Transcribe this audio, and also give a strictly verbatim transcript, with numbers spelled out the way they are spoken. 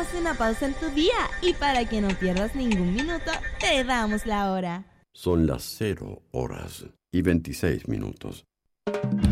haz una pausa en tu día y para que no pierdas ningún minuto, te damos la hora. Son las cero horas y veintiséis minutos.